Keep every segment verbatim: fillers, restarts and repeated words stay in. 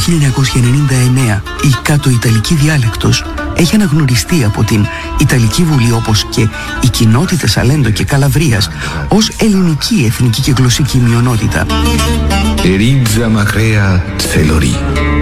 χίλια εννιακόσια ενενήντα εννέα η κάτω-ιταλική διάλεκτος έχει αναγνωριστεί από την Ιταλική Βουλή, όπως και οι κοινότητες Σαλέντο και Καλαβρίας, ως ελληνική εθνική και γλωσσική μειονότητα. Ερίτζα μακραία τσελορί.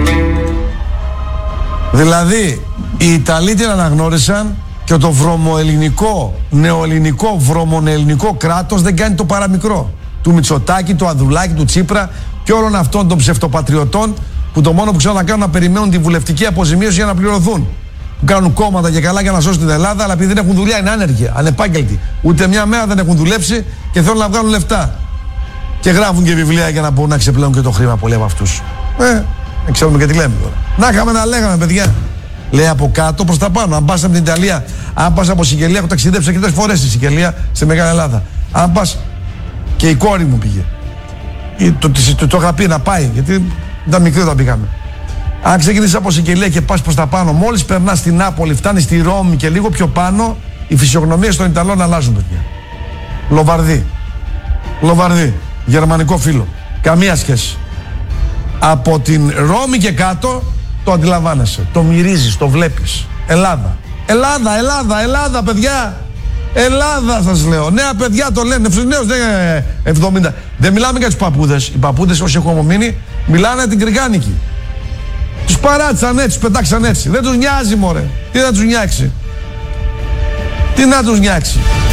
Δηλαδή, οι Ιταλοί την αναγνώρισαν και το βρωμοελληνικό, νεοελληνικό, βρωμονεελληνικό κράτος δεν κάνει το παραμικρό. Του Μητσοτάκη, του Ανδρουλάκη, του Τσίπρα και όλων αυτών των ψευτοπατριωτών που το μόνο που ξέρουν να κάνουν να περιμένουν τη βουλευτική αποζημίωση για να πληρωθούν. Που κάνουν κόμματα και καλά για να σώσουν την Ελλάδα, αλλά επειδή δεν έχουν δουλειά είναι άνεργοι, ανεπάγγελτοι. Ούτε μια μέρα δεν έχουν δουλέψει και θέλουν να βγάλουν λεφτά. Και γράφουν και βιβλία για να μπορούν να ξεπλέουν και το χρήμα πολλοί από αυτούς. Ε, δεν ξέρουμε και τι λέμε τώρα. Να είχαμε να λέγαμε, παιδιά. Λέει από κάτω προς τα πάνω. Αν πας από την Ιταλία, αν πας από Σικελία, έχω ταξιδέψει αρκετές φορές στη Σικελία, στη Μεγάλη Ελλάδα. Αν πας, και η κόρη μου πήγε. Το, το, το, το είχα πει να πάει, γιατί ήταν μικρή όταν πήγαμε. Αν ξεκινήσεις από Σικελία και πας προς τα πάνω, μόλις περνάς στην Νάπολη, φτάνεις στη Ρώμη και λίγο πιο πάνω, οι φυσιογνωμίες των Ιταλών αλλάζουν, παιδιά. Λοβαρδί. Λοβαρδί. Γερμανικό φύλλο. Καμία σχέση. Από την Ρώμη και κάτω το αντιλαμβάνεσαι. Το μυρίζεις, το βλέπεις. Ελλάδα. Ελλάδα, Ελλάδα, Ελλάδα, παιδιά. Ελλάδα σας λέω. Νέα παιδιά το λένε. Νέος δεν είναι εβδομήντα. Δεν μιλάμε για τους παππούδες. Οι παππούδες όσοι έχουν μείνει μιλάνε την κρυγάνικη. Τους παράτησαν έτσι, τους πετάξαν έτσι. Δεν τους νοιάζει, μωρέ. Τι να τους νοιάξει. Τι να τους νοιάξει.